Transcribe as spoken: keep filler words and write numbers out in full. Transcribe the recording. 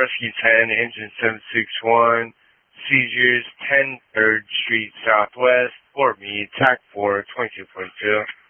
Rescue ten, engine seven six one, seizures ten third Street Southwest, Fort Meade, T A C four, twenty-two point two.